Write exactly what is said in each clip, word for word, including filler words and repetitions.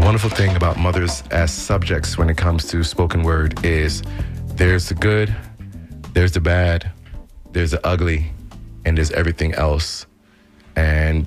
wonderful thing about mothers as subjects when it comes to spoken word is there's the good, there's the bad, there's the ugly, and there's everything else. And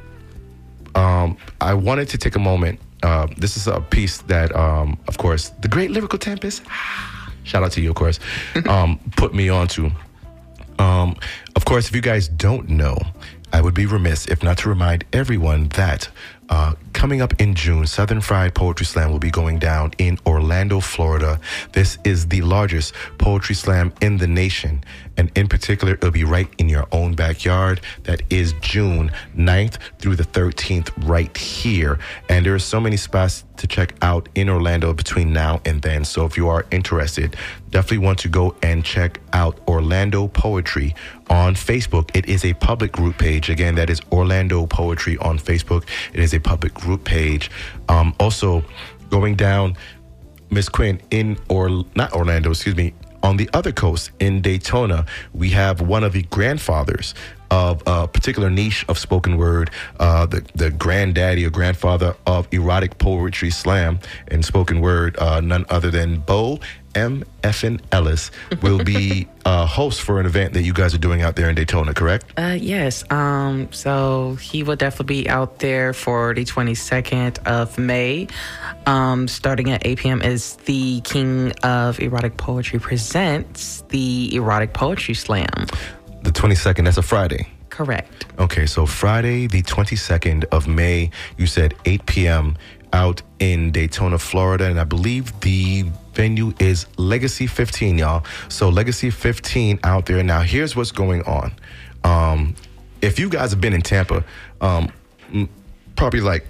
um, I wanted to take a moment. Uh, this is a piece that, um, of course, the great Lyrical Tempest, shout out to you, of course, um, put me onto. Um, of course, if you guys don't know, I would be remiss if not to remind everyone that uh, coming up in June, Southern Fried Poetry Slam will be going down in Orlando, Florida. This is the largest poetry slam in the nation. And in particular, it'll be right in your own backyard. That is June ninth through the thirteenth right here. And there are so many spots to check out in Orlando between now and then. So if you are interested, definitely want to go and check out Orlando Poetry on Facebook. It is a public group page. Again, that is Orlando Poetry on Facebook. It is a public group page. Um, also, going down, Miss Quinn, in or not Orlando, excuse me, on the other coast in Daytona, we have one of the grandfathers of a particular niche of spoken word, uh, the, the granddaddy or grandfather of erotic poetry slam and spoken word, uh, none other than Bo M. Effin Ellis will be uh, host for an event that you guys are doing out there in Daytona, correct? Uh, yes. Um, so he will definitely be out there for the twenty-second of May. Um, starting at eight p.m. is the King of Erotic Poetry presents the Erotic Poetry Slam. The twenty-second, that's a Friday. Correct. Okay, so Friday, the twenty-second of May, you said eight p.m. out in Daytona, Florida, and I believe the venue is Legacy fifteen, y'all. So Legacy fifteen out there. Now, here's what's going on. Um, if you guys have been in Tampa, um, probably like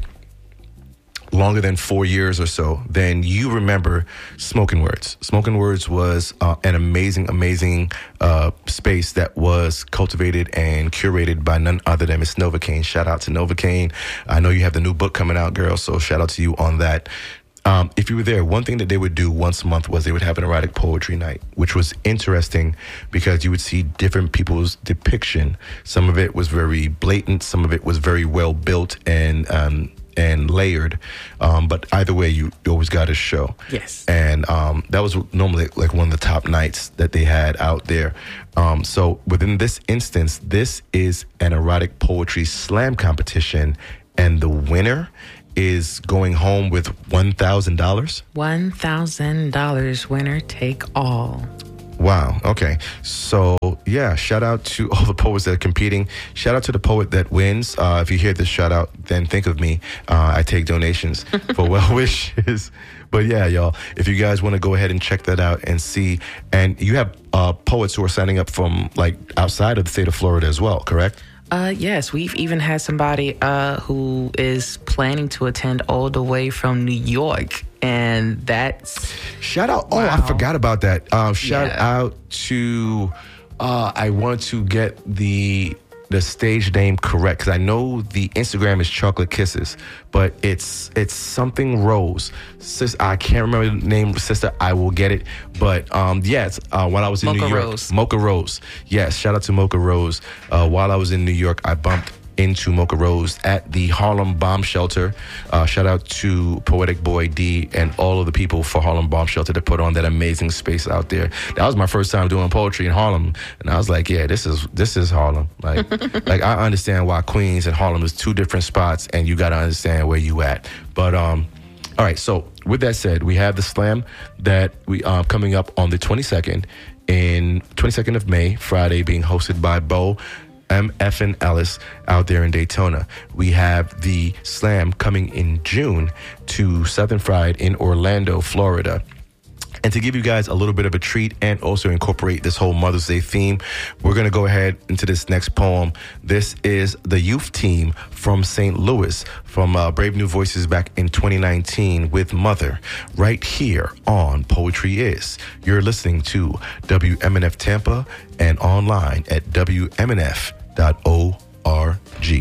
longer than four years or so, then you remember Smoking Words. Smoking Words was uh, an amazing, amazing uh, space that was cultivated and curated by none other than Miss Novocaine. Shout out to Novocaine. I know you have the new book coming out, girl, so shout out to you on that. Um, if you were there, one thing that they would do once a month was they would have an erotic poetry night, which was interesting because you would see different people's depiction. Some of it was very blatant. Some of it was very well built and um, and layered. Um, but either way, you, you always got a show. Yes. And um, that was normally like one of the top nights that they had out there. Um, so within this instance, this is an erotic poetry slam competition, and the winner is going home with one thousand dollars. one thousand dollars, winner take all. Wow. Okay. So, yeah, shout out to all the poets that are competing. Shout out to the poet that wins. Uh, if you hear this shout out, then think of me. Uh, I take donations for well wishes. But yeah, y'all, if you guys want to go ahead and check that out and see, and you have uh, poets who are signing up from like outside of the state of Florida as well, correct? Uh, yes, we've even had somebody uh, who is planning to attend all the way from New York, and that's... Shout out. Wow. Oh, I forgot about that. Um, shout yeah. out to... Uh, I want to get the the stage name correct, because I know the Instagram is Chocolate Kisses, but it's it's something Rose. Sis, I can't remember the name, sister. I will get it. But um, yes, uh, while I was in Mocha New York, Rose. Mocha Rose. Yes, shout out to Mocha Rose. Uh, while I was in New York, I bumped into Mocha Rose at the Harlem Bomb Shelter. Uh, shout out to Poetic Boy D and all of the people for Harlem Bomb Shelter that put on that amazing space out there. That was my first time doing poetry in Harlem, and I was like, yeah, this is this is Harlem. Like, like I understand why Queens and Harlem is two different spots, and you got to understand where you at. But um, all right. So with that said, we have the slam that we uh, coming up on the twenty-second in twenty-second of May, Friday, being hosted by Bo M. Effin Ellis out there in Daytona. We have the slam coming in June to Southern Fried in Orlando, Florida. And to give you guys a little bit of a treat and also incorporate this whole Mother's Day theme, we're going to go ahead into this next poem. This is the youth team from Saint Louis, from uh, Brave New Voices back in twenty nineteen with Mother, right here on Poetry Is. You're listening to W M N F Tampa and online at W M N F dot org.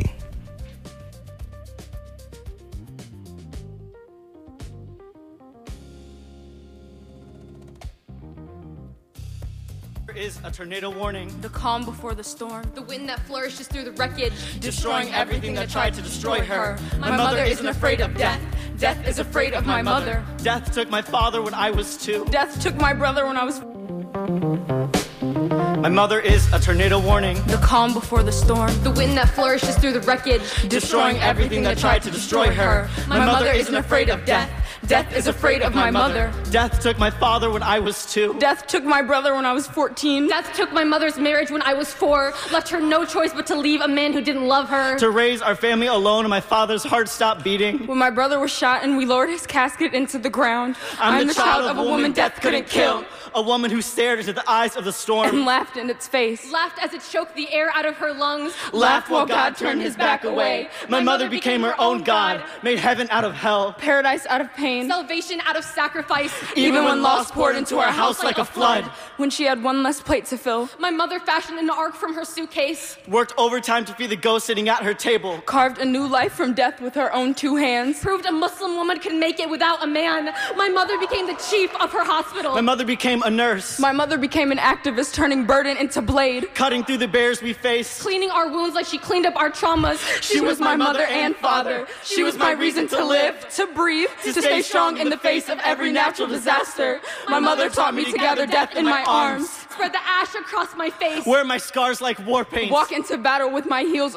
Is a tornado warning. The calm before the storm. The wind that flourishes through the wreckage, destroying everything that tried to destroy her. My mother isn't afraid of death. Death is afraid of my mother. Death took my father when I was two. Death took my brother when I was... My mother is a tornado warning. The calm before the storm. The wind that flourishes through the wreckage, Destroying everything that tried to destroy her. My mother isn't afraid of death. Death is afraid of my mother. Death took my father when I was two. Death took my brother when I was fourteen. Death took my mother's marriage when I was four, left her no choice but to leave a man who didn't love her. To raise our family alone and my father's heart stopped beating. When my brother was shot and we lowered his casket into the ground. I'm, I'm the, the child, child of a woman death couldn't kill. A woman who stared into the eyes of the storm and laughed in its face. Laughed as it choked the air out of her lungs. Laughed while God turned his back away. My mother became her own God, made heaven out of hell, paradise out of pain, salvation out of sacrifice. Even when loss poured into our house like a flood. When she had one less plate to fill, my mother fashioned an ark from her suitcase. Worked overtime to feed the ghost sitting at her table. Carved a new life from death with her own two hands. Proved a Muslim woman can make it without a man. My mother became the chief of her hospital. My mother became a nurse. My mother became an activist, turning burden into blade. Cutting through the bears we faced. Cleaning our wounds like she cleaned up our traumas. She, she was my mother and father. She was my reason to live, to breathe, to, to stay strong in the face of every natural disaster. My mother taught me to gather death in my arms. Spread the ash across my face. Wear my scars like war paint. Walk into battle with my heels